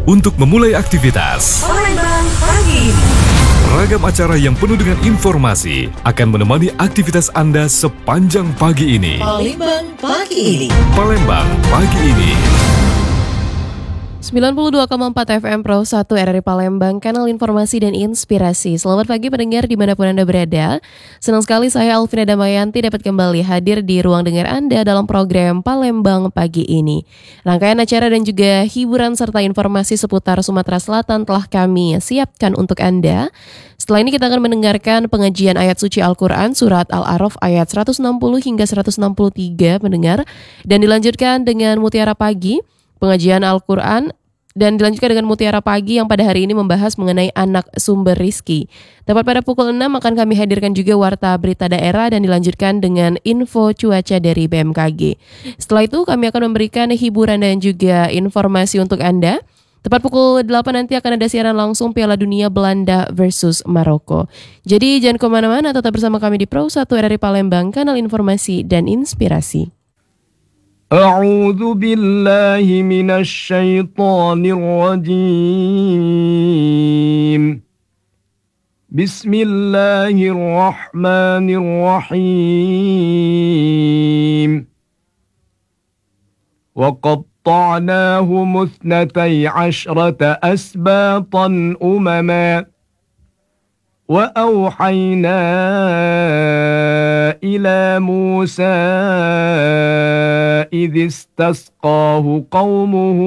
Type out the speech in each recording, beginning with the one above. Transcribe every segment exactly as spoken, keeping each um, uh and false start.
untuk memulai aktivitas. Palembang pagi. Ragam acara yang penuh dengan informasi akan menemani aktivitas Anda sepanjang pagi ini. Palembang pagi ini. Palembang pagi ini. sembilan puluh dua koma empat F M Pro satu R R I Palembang, kanal informasi dan inspirasi. Selamat pagi pendengar dimanapun Anda berada. Senang sekali saya Alvina Damayanti dapat kembali hadir di ruang dengar Anda dalam program Palembang pagi ini. Rangkaian acara dan juga hiburan serta informasi seputar Sumatera Selatan telah kami siapkan untuk Anda. Setelah ini kita akan mendengarkan pengajian ayat suci Al-Quran surat Al-A'raf ayat seratus enam puluh hingga seratus enam puluh tiga pendengar. Dan dilanjutkan dengan Mutiara Pagi, pengajian Al-Quran, dan dilanjutkan dengan Mutiara Pagi yang pada hari ini membahas mengenai anak sumber rizki. Tepat pada pukul enam akan kami hadirkan juga Warta Berita Daerah dan dilanjutkan dengan info cuaca dari B M K G. Setelah itu kami akan memberikan hiburan dan juga informasi untuk Anda. Tepat pukul delapan nanti akan ada siaran langsung Piala Dunia Belanda versus Maroko. Jadi jangan kemana-mana, tetap bersama kami di Pro satu R R I Palembang, kanal informasi dan inspirasi. أعوذ بالله من الشيطان الرجيم بسم الله الرحمن الرحيم وقطعناهم اثنتي عشرة أسباطا أمما وأوحينا إلى موسى إذ استسقاه قومه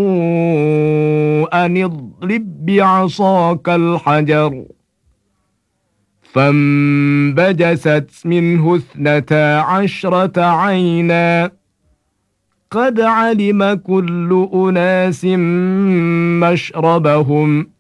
أن اضرب بعصاك الحجر فانبجست منه اثنتا عشرة عينا قد علم كل أناس مشربهم